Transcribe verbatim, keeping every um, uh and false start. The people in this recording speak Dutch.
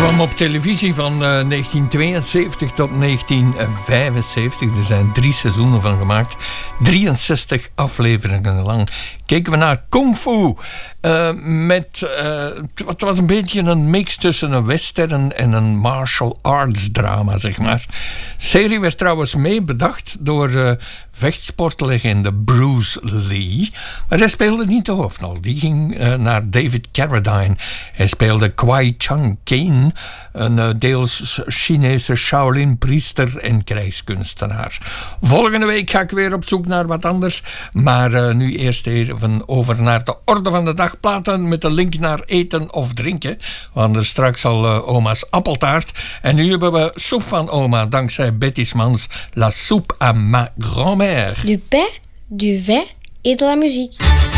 kwam op televisie van uh, negentien tweeënzeventig tot negentien vijfenzeventig. Er zijn drie seizoenen van gemaakt. drieënzestig afleveringen lang. Keken we naar Kung Fu. Uh, met, uh, het was een beetje een mix tussen een western en een martial arts drama, zeg maar. De serie werd trouwens mee bedacht door uh, vechtsportlegende Bruce Lee. Maar hij speelde niet de hoofdrol. Die ging uh, naar David Carradine. Hij speelde Kwai Chang Caine, een uh, deels Chinese Shaolin-priester en krijgskunstenaar. Volgende week ga ik weer op zoek naar wat anders. Maar uh, nu eerst even over naar de orde van de dag platen met de link naar eten of drinken. Want er straks al uh, oma's appeltaart. En nu hebben we soep van oma, dankzij Betty Smans. La soupe à ma grand-mère. Du pain, du vin et de la musique.